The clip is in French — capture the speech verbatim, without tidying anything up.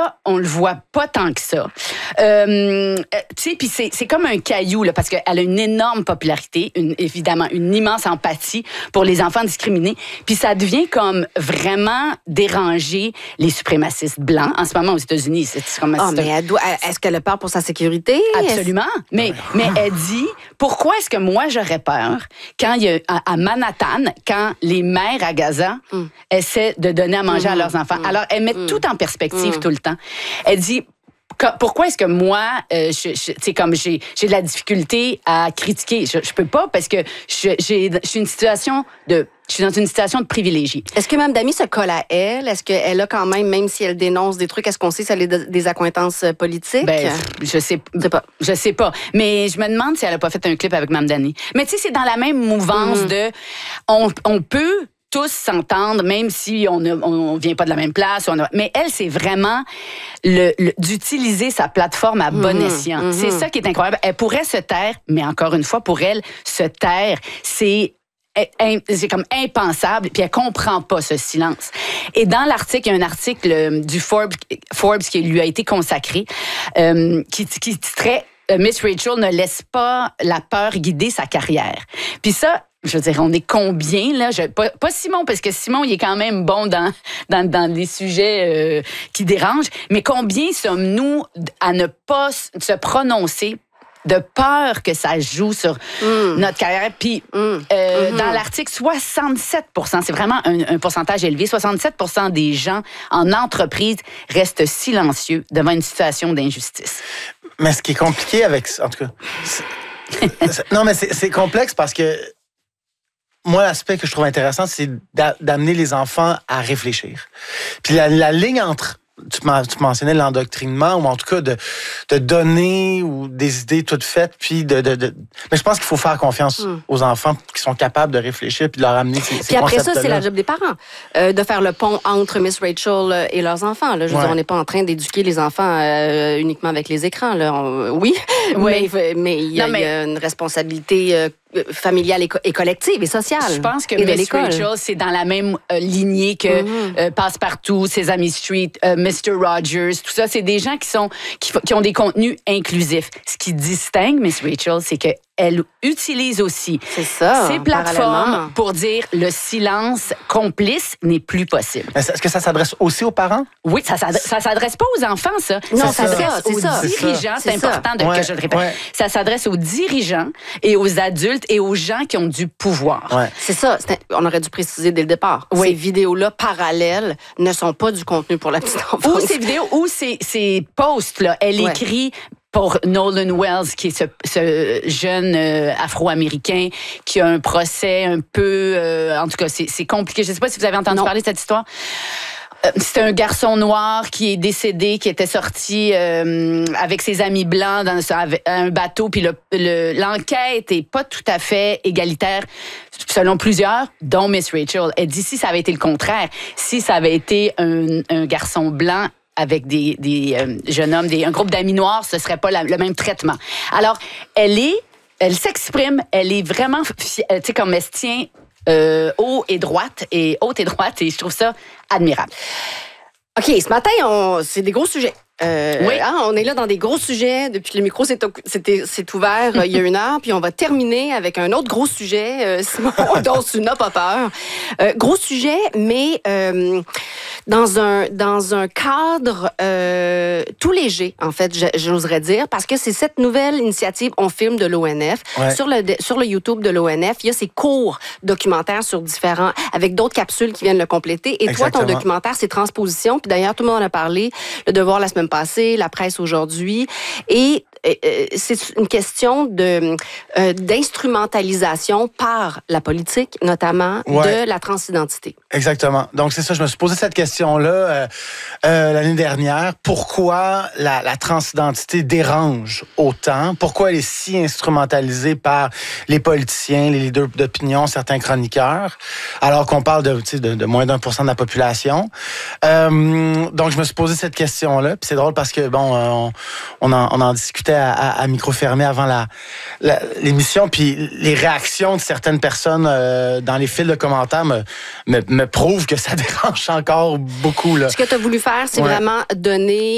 ça, on le voit pas tant que ça. Euh, tu sais, puis c'est, c'est comme un caillou, là, parce qu'elle a une énorme popularité, une, évidemment, une immense empathie pour les enfants discriminés. Puis ça devient comme vraiment déranger les suprémacistes blancs. En ce moment, aux États-Unis, c'est comme... Oh, mais elle doit, est-ce qu'elle a peur pour sa sécurité? Absolument. Mais, mais elle dit, pourquoi est-ce que moi, j'aurais peur quand il y a, à, à Manhattan, quand les mères à Gaza mm. essaient de donner à manger mm. à leurs enfants? Mm. Alors, elle met mm. tout en perspective mm. tout le temps. Elle dit... Pourquoi est-ce que moi, euh, je, je, t'sais, comme j'ai, j'ai de la difficulté à critiquer? Je, je peux pas parce que je, j'ai, je suis une situation de, je suis dans une situation de privilégié. Est-ce que Mme Dami se colle à elle? Est-ce qu'elle a quand même, même si elle dénonce des trucs, est-ce qu'on sait si elle a des accointances politiques? Ben, je sais, je sais pas. Je sais pas. Mais je me demande si elle a pas fait un clip avec Mme Dami. Mais tu sais, c'est dans la même mouvance mm. de, on, on peut tous s'entendre, même si on ne on vient pas de la même place. On a, mais elle, c'est vraiment le, le, d'utiliser sa plateforme à bon mmh, escient. Mmh. C'est ça qui est incroyable. Elle pourrait se taire, mais encore une fois, pour elle, se taire, c'est... c'est comme impensable, puis elle comprend pas ce silence. Et dans l'article, il y a un article du Forbes, Forbes qui lui a été consacré, euh, qui, qui titrait « Miss Rachel ne laisse pas la peur guider sa carrière ». Puis ça, je veux dire, on est combien, là? Je, pas, pas Simon, parce que Simon, il est quand même bon dans, dans, dans des sujets euh, qui dérangent, mais combien sommes-nous à ne pas se prononcer de peur que ça joue sur mm. notre carrière? Puis, mm. euh, mm-hmm. dans l'article, soixante-sept pour cent, c'est vraiment un, un pourcentage élevé, soixante-sept pour cent des gens en entreprise restent silencieux devant une situation d'injustice. Mais ce qui est compliqué avec... En tout cas... C'est, c'est, non, mais c'est, c'est complexe parce que moi, l'aspect que je trouve intéressant, c'est d'a, d'amener les enfants à réfléchir. Puis la, la ligne entre... Tu, tu mentionnais l'endoctrinement, ou en tout cas de, de donner ou des idées toutes faites, puis de, de, de... Mais je pense qu'il faut faire confiance mm. aux enfants qui sont capables de réfléchir puis de leur amener ces, ces puis après ça, c'est la job des parents, euh, de faire le pont entre Miss Rachel et leurs enfants. Là. Je veux ouais. dire, on n'est pas en train d'éduquer les enfants euh, uniquement avec les écrans. Là. On, oui, oui, mais, mais il y, non, mais... y a une responsabilité... Euh, familiale et, co- et collective et sociale. Je pense que Miss Rachel, c'est dans la même euh, lignée que mm-hmm. euh, Passepartout, Sesame Street, euh, mister Rogers, tout ça. C'est des gens qui sont qui, qui ont des contenus inclusifs. Ce qui distingue Miss Rachel, c'est que elle utilise aussi c'est ça, ces plateformes pour dire le silence complice n'est plus possible. Est-ce que ça s'adresse aussi aux parents? Oui, ça s'adresse, ça s'adresse pas aux enfants, ça. Non, ça, ça s'adresse c'est aux ça. dirigeants. C'est, c'est important de, ouais, que je le répète. Ouais. Ça s'adresse aux dirigeants et aux adultes et aux gens qui ont du pouvoir. Ouais. C'est ça. C'est, on aurait dû préciser dès le départ. Oui. Ces vidéos-là parallèles ne sont pas du contenu pour la petite enfance. Ou ces vidéos, ou ces, ces posts-là. Elle ouais. écrit... pour Nolan Wells, qui est ce, ce jeune euh, Afro-Américain qui a un procès un peu... Euh, en tout cas, c'est, c'est compliqué. Je ne sais pas si vous avez entendu non. parler de cette histoire. Euh, c'est un garçon noir qui est décédé, qui était sorti euh, avec ses amis blancs dans un bateau, puis le, le, l'enquête est pas tout à fait égalitaire, selon plusieurs, dont Miss Rachel. Elle dit si ça avait été le contraire, si ça avait été un, un garçon blanc avec des, des euh, jeunes hommes, des, un groupe d'amis noirs, ce serait pas la, le même traitement. Alors, elle est, elle s'exprime, elle est vraiment, tu sais, comme elle se tient euh, haut et droite, et haute et droite, et je trouve ça admirable. OK, ce matin, on, c'est des gros sujets. Euh, oui. Hein, on est là dans des gros sujets depuis que le micro s'est, s'est, s'est ouvert euh, il y a une heure, puis on va terminer avec un autre gros sujet, euh, Simon, dont tu n'as pas peur. Euh, gros sujet, mais euh, dans un dans un cadre euh, tout léger, en fait, j'oserais dire, parce que c'est cette nouvelle initiative On filme de l'O N F. Ouais. Sur le sur le YouTube de l'O N F, il y a ces courts documentaires sur différents, avec d'autres capsules qui viennent le compléter. Et Exactement. Toi, ton documentaire, c'est Transposition. Puis d'ailleurs, tout le monde en a parlé. Le Devoir la semaine passée, la presse aujourd'hui. Et euh, c'est une question de, euh, d'instrumentalisation par la politique, notamment ouais. de la transidentité. Exactement. Donc, c'est ça, je me suis posé cette question-là euh, euh, l'année dernière. Pourquoi la, la transidentité dérange autant? Pourquoi elle est si instrumentalisée par les politiciens, les leaders d'opinion, certains chroniqueurs, alors qu'on parle de, de, de moins d'un pour cent de la population? Euh, donc, je me suis posé cette question-là. Puis c'est drôle parce que, bon, on, on, en, on en discutait à, à, à micro fermé avant la, la, l'émission, puis les réactions de certaines personnes euh, dans les fils de commentaires me, me, me prouvent que ça dérange encore beaucoup. Là. Ce que tu as voulu faire, c'est ouais. vraiment donner